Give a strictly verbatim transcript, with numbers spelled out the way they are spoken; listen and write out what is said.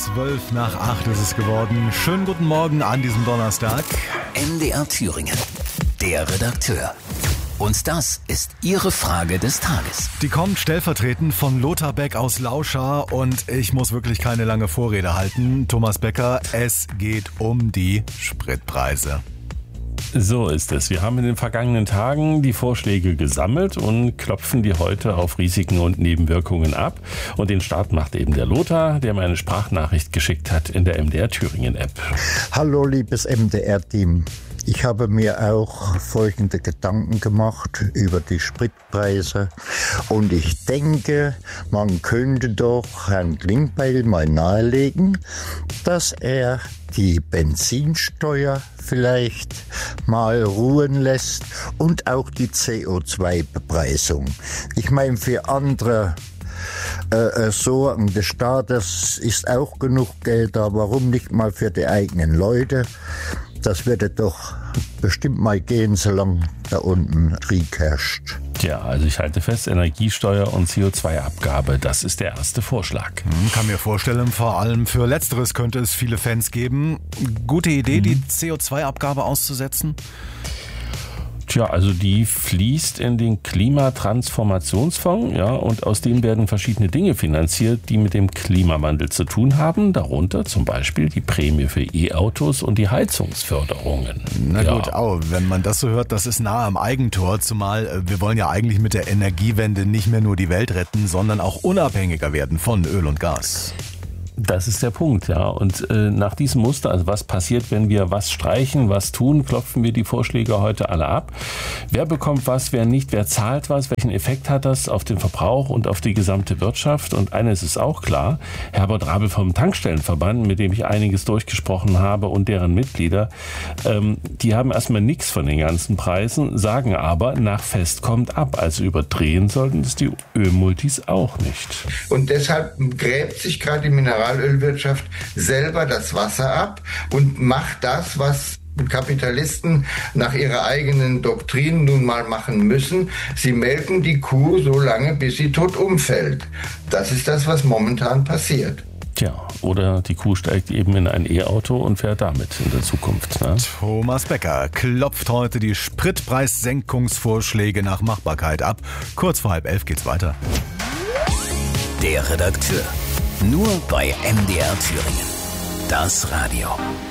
Zwölf nach acht ist es geworden. Schönen guten Morgen an diesem Donnerstag. M D R Thüringen, der Redakteur. Und das ist Ihre Frage des Tages. Die kommt stellvertretend von Lothar Beck aus Lauschar und ich muss wirklich keine lange Vorrede halten. Thomas Becker, es geht um die Spritpreise. So ist es. Wir haben in den vergangenen Tagen die Vorschläge gesammelt und klopfen die heute auf Risiken und Nebenwirkungen ab. Und den Start macht eben der Lothar, der mir eine Sprachnachricht geschickt hat in der M D R Thüringen App. Hallo liebes M D R-Team. Ich habe mir auch folgende Gedanken gemacht über die Spritpreise und ich denke, man könnte doch Herrn Klingbeil mal nahelegen, dass er die Benzinsteuer vielleicht mal ruhen lässt und auch die C O zwei Bepreisung. Ich meine, für andere Äh, Sorgen des Staates ist auch genug Geld da, warum nicht mal für die eigenen Leute? Das würde doch bestimmt mal gehen, solange da unten Krieg herrscht. Tja, also ich halte fest, Energiesteuer und C O zwei Abgabe, das ist der erste Vorschlag. Hm, kann mir vorstellen, vor allem für Letzteres könnte es viele Fans geben. Gute Idee, mhm. die C O zwei Abgabe auszusetzen? Tja, also die fließt in den Klimatransformationsfonds, ja, und aus dem werden verschiedene Dinge finanziert, die mit dem Klimawandel zu tun haben, darunter zum Beispiel die Prämie für E-Autos und die Heizungsförderungen. Na ja. gut, auch wenn man das so hört, das ist nahe am Eigentor, zumal wir wollen ja eigentlich mit der Energiewende nicht mehr nur die Welt retten, sondern auch unabhängiger werden von Öl und Gas. Das ist der Punkt, ja. Und äh, nach diesem Muster, also was passiert, wenn wir was streichen, was tun, klopfen wir die Vorschläge heute alle ab. Wer bekommt was, wer nicht, wer zahlt was, welchen Effekt hat das auf den Verbrauch und auf die gesamte Wirtschaft? Und eines ist auch klar, Herbert Rabel vom Tankstellenverband, mit dem ich einiges durchgesprochen habe und deren Mitglieder, ähm, die haben erstmal nichts von den ganzen Preisen, sagen aber, nach Fest kommt ab. Also überdrehen sollten es die Ölmultis auch nicht. Und deshalb gräbt sich gerade die Mineral Ölwirtschaft selber das Wasser ab und macht das, was Kapitalisten nach ihrer eigenen Doktrin nun mal machen müssen. Sie melken die Kuh so lange, bis sie tot umfällt. Das ist das, was momentan passiert. Tja, oder die Kuh steigt eben in ein E-Auto und fährt damit in der Zukunft. Ne? Thomas Becker klopft heute die Spritpreissenkungsvorschläge nach Machbarkeit ab. Kurz vor halb elf geht's weiter. Der Redakteur. Nur bei M D R Thüringen. Das Radio.